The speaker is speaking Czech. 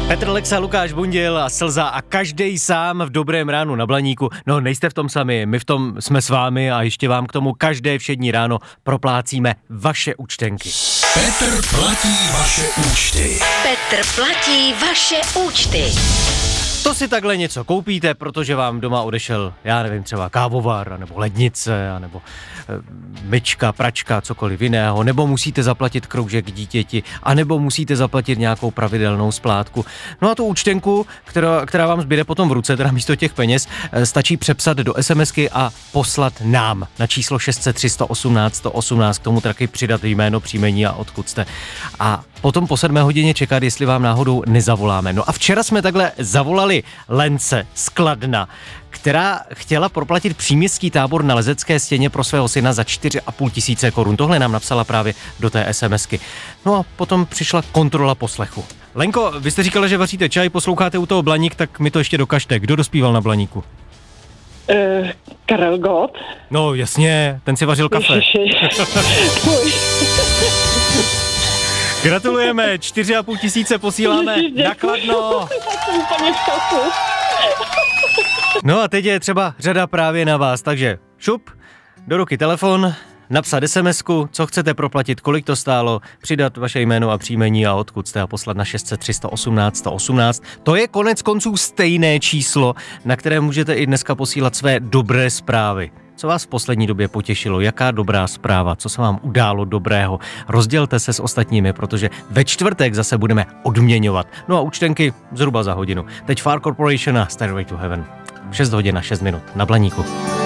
Petr Lexa, Lukáš Bunděl a Slza a každej sám v Dobrém ránu na Blaníku. No, nejste v tom sami, my v tom jsme s vámi a ještě vám k tomu každé všední ráno proplácíme vaše účtenky. Petr platí vaše účty. Petr platí vaše účty. To si takhle něco koupíte, protože vám doma odešel, já nevím, třeba kávovar, nebo lednice, nebo myčka, pračka, cokoliv jiného, nebo musíte zaplatit kroužek dítěti, anebo musíte zaplatit nějakou pravidelnou splátku. No a tu účtenku, která vám zbyde potom v ruce, teda místo těch peněz, stačí přepsat do SMSky a poslat nám na číslo 600 318 118, k tomu taky přidat jméno, příjmení a odkud jste. A potom po 7 hodině čekat, jestli vám náhodou nezavoláme. No a včera jsme takhle zavolali Lence z Kladna, která chtěla proplatit příměstský tábor na Lezecké stěně pro svého syna za 4,5 tisíce korun. Tohle nám napsala právě do té SMSky. No a potom přišla kontrola poslechu. Lenko, vy jste říkala, že vaříte čaj, posloucháte u toho Blaník, tak mi to ještě dokažte. Kdo dospíval na Blaníku? Karel Gott. No jasně, ten si vařil kafe. Gratulujeme, 4,5 tisíce posíláme na Kladno. No a teď je třeba řada právě na vás, takže šup, do ruky telefon, napsat SMSku, co chcete proplatit, kolik to stálo, přidat vaše jméno a příjmení a odkud jste a poslat na 600 318 118. To je konec konců stejné číslo, na které můžete i dneska posílat své dobré zprávy. Co vás v poslední době potěšilo? Jaká dobrá zpráva? Co se vám událo dobrého? Rozdělte se s ostatními, protože ve čtvrtek zase budeme odměňovat. No a účtenky zhruba za hodinu. Teď Far Corporation a Stairway to Heaven. 6 hodin a 6 minut na Blaníku.